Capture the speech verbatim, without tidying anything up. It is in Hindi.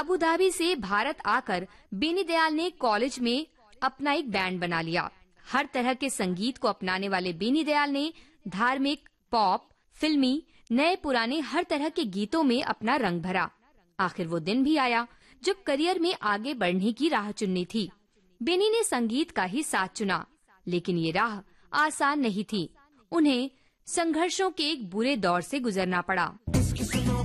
अबू धाबी से भारत आकर बेनी दयाल ने कॉलेज में अपना एक बैंड बना लिया। हर तरह के संगीत को अपनाने वाले बेनी दयाल ने धार्मिक, पॉप, फिल्मी, नए पुराने हर तरह के गीतों में अपना रंग भरा। आखिर वो दिन भी आया जब करियर में आगे बढ़ने की राह चुननी थी। बेनी ने संगीत का ही साथ चुना, लेकिन ये राह आसान नहीं थी। उन्हें संघर्षों के एक बुरे दौर से गुजरना पड़ा।